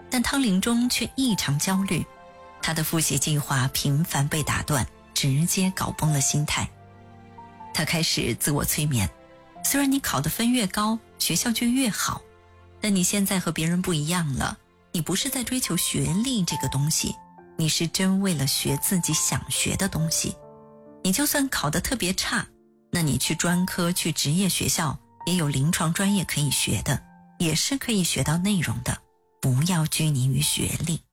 但汤林中却异常焦虑，他的复习计划频繁被打断，直接搞崩了心态。他开始自我催眠，虽然你考的分越高，学校就越好，但你现在和别人不一样了，你不是在追求学历这个东西，你是真为了学自己想学的东西。你就算考得特别差，那你去专科去职业学校也有临床专业可以学的，也是可以学到内容的，不要拘泥于学历。